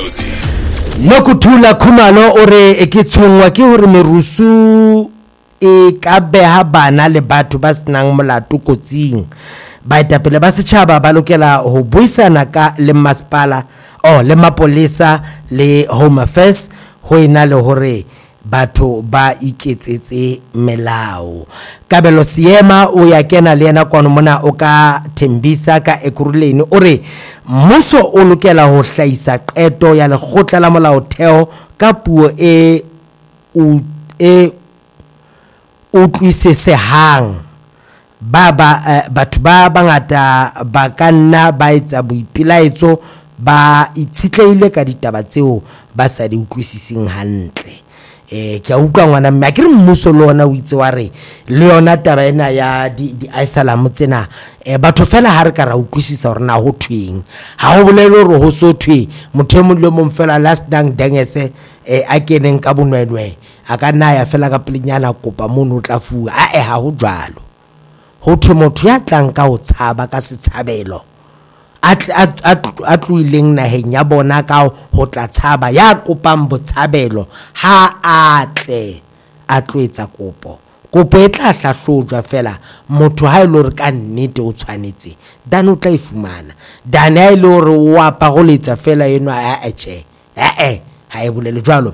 Nokuthula Khumalo ore eketshongwa ke hore merusu e ka beha bana le batho ba senang molato kotsing. Baetapele ba setjhaba ba lokela ho buisana ka le masepala le mapolesa le Home Affairs ho ina le hore batho ba iketsetse melao. Kabelo Siema o ya kena le yena kwano mona o ka Thembisa ka Ekuruleni ore mmuso o lokela ho hlahisa qeto ya lekgotla la molaotheo ka puo e utlwisisehang. Batho ba bangata ba kanna ba etsa boipelaetso ba itshitlehile ka ditaba tseo ba sa di utlwisising hantle. Ke a utlwa ngwana mme ke re mmuso le ona o itse wa re le yona taba ena ya di Islam tsena batho fela ha re ka ra utlwisisa hore na ho thweng ha ho bolele hore ho so thwe motho mo le mo fela last dang dengese a keneng ka bonwenwe a ka nna ya fela ka pelenyana kopa mono o tla fuwa ha ho jwalo ho thwe motho ya tlang ka ho tshaba ka setshabelo a tluileng naheng ya bona ka ho tla tshaba ya kopang botshabelo ha atle a tloetsa kopo e tla hlahlojwa fela motho ha ile hore ka nnete o tshwanetse dan o tla ifumana dan ha ile hore o aparoletsa fela eno ha e bolele jwalo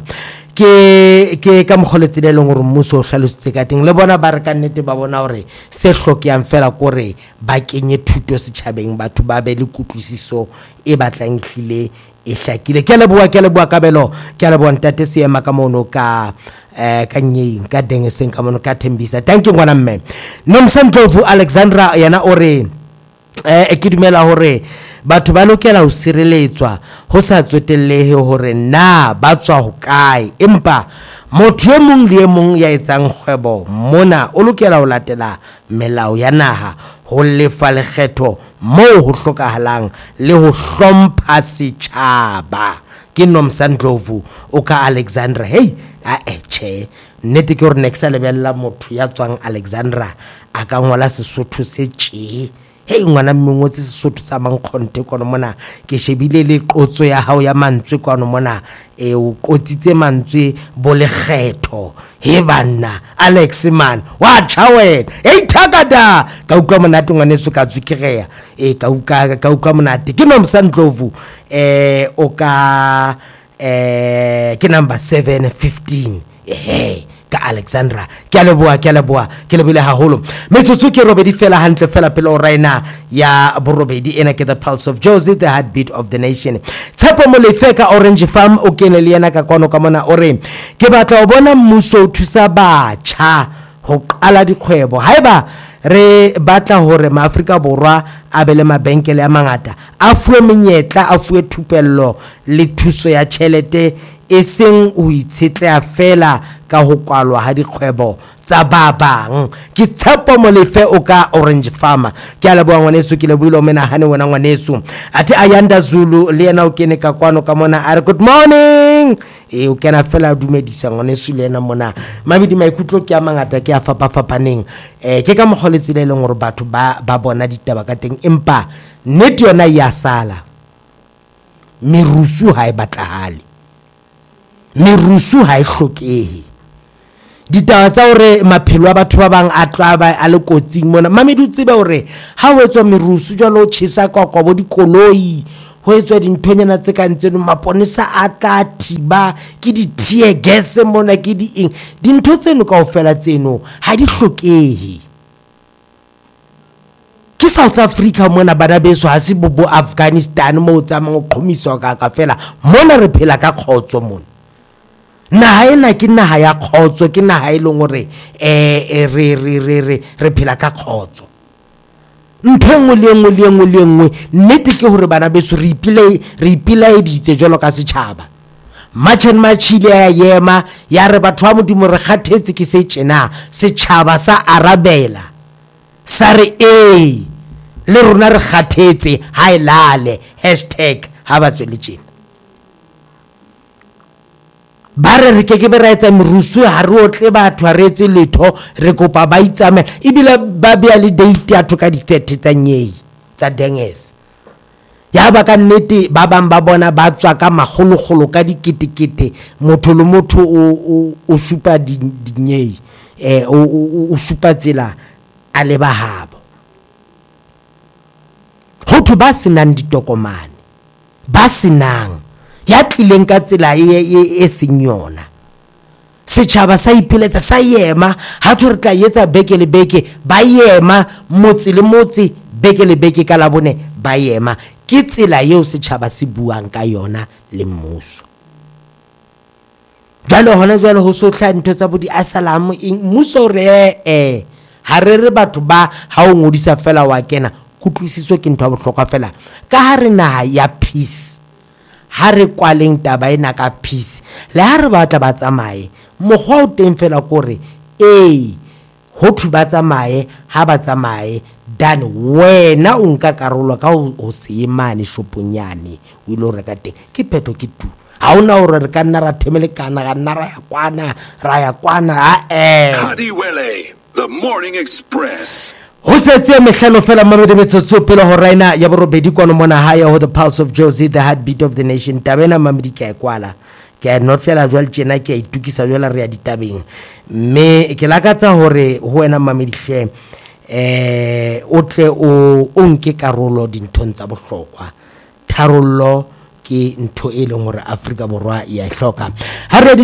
ke ka mogoletse le leng hore mmuso o hlalositse ka teng le bona ba re ka nnete ba bona hore se hlokang fela kore ba kenye thuto setjhabeng batho ba be le kutlwisiso e batlang hlile e hlakile ke leboa Kabelo ke leboa ntate Siema ka mono ka nyeng ka dengeseng ka mono ka Thembisa thank you ngwana mme Nomsandlovu Alexandra yana ore ke dumela hore batho ba lokela ho sireletswa ho sa tsotellehe hore na ba tswa ho kae empa motho e mong le e mong ya etsang kgwebo mona o lokela ho latela melao ya naha ho lefa lekgetho moo ho hlokahalang le ho hlompha setjhaba ke Nomsandlovu o ka Alexandra nnete ke hore next lebella motho ya tswang Alexandra a ka ngola Sesotho se tje ngwana mmengotse Sesotho sa Mankgonte kono mona ke shebile le qotso ya hao ya mantswe kono mona o qotsitse mantswe bo lekgetho banna Alex man wa tshawena thakata ka utlwa monate ngwaneso ka tswikerea ka utlwa monate ke Nomsandlovu o ka ke number 715 ka Alexandra ke a leboa haholo metsotso ke robedi fela hantle fela pele o raina ya borobedi ena ke the pulse of Josie the heartbeat of the nation Tshepo Molefe ka Orange Farm o kene le yena ka kono ka mona ore ke batla o bona mmuso o thusa batjha ho qala dikgwebo haeba re batla hore maAfrika Borwa a be le mabenkele a mangata a fuwe menyetla a fuwe thupello le thuso ya tjhelete eseng o itshetleha fela ka ho kwalwa ha dikgwebo tsa ba bang ke Tshepo Molefe o ka Orange Farm ke a leboa ngwaneso ke leboile o menahane wena ngwaneso ate Ayanda Zulu le yena o kene ka kwano ka mona are good morning o kena fela dumedisa ngwaneso le yena mona mabidi maikutlo ke a mangata ke a fapaneng ke ka mogoletse le leng hore batho ba bona ditaba ka teng empa nnete yona ya sala merusu ha e batlahale merusu ha e hlokehe ditaba tsa hore maphelo a batho ba bang a tla a le kotsing mona mamedu tsebe hore ha ho etswa merusu jalo o tshisa kwa bo dikoloi ho etswa dinthonyana tse ka ntseno maponesa a tla thiba ke di tear gas mona ke di eng dintho tseno kaofela tseno ha di hlokehe ke South Africa mona bana beso ha se bo Afghanistan mo tsamang o qhomiswa ka fela mona re phela ka khotso mona naha ena ke naha ya khotso ke naha e leng hore re phela ka khotso ntho engwe le engwe nnete ke hore bana beso re ipilaeditse jalo ka setjhaba machile ya yema ya re batho ba modimo re kgathetse ke se tjena setjhaba sa arabela sa re le rona re kgathetse ha ilale #ha ba tswele tjena ba re ke be ra etsa merusu ha re otle batho ha re etse letho re kopa ba itsame ebile ba bea le date ya thoka di 30 tsa nyei tsa denges ya ba ka nnete ba bang ba bona ba tswa ka magologolo ka diketekete motho le motho o supa dinyei o supa tsela a le bahabo go ba senang ditokomane ba senang ya tlileng ka tsela e seng yona setšhaba sa ipiletsa sa yema ha re tla etsa beke le beke ba yema motse le motse beke le beke ka labone ba yema ke tsela eo setšhaba se buang ka yona le mmuso jalo hona jwale ho sotlha ntho tsa bodi asalamu mmuso re ha re batho ba ha o ngodisa fela wa kena kutlwisiso ke ntho ya bohlokwa fela ka ha re naha ya peace ha re kwaleng taba ena ka peace le ha re batla ba tsamaye mogwa o teng fela gore ho thu ba tsamaye ha ba tsamaye dan wena o nka karolo ka o se mane shoponyane o ile re ka teng ke pheto ke tu ha ona hore re ka nna ra themele kana ga nna ra ya kwana Hadiwele, the Morning Express. Ho setse mehlano fela mamedi metsotso pele ho raina ya borobedi kono mona haya ho the pulse of Josie, the heartbeat of the nation. Tabena mamedi ke a kwala ke a notlela jwale tjena ke a itukisa jwale re ya ditabeng me ke lakatsa hore ho wena mamedi hle o tle o nke karolo dinthong tsa bohlokwa tharollo ke ntho e leng hore Afrika Borwa ya hloka ha re